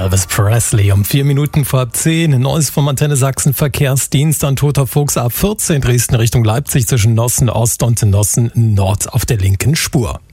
Elvis Presley um 4 Minuten vor 10. Neues vom Antenne Sachsen Verkehrsdienst an Toter Fuchs A14 Dresden Richtung Leipzig zwischen Nossen Ost und Nossen Nord auf der linken Spur.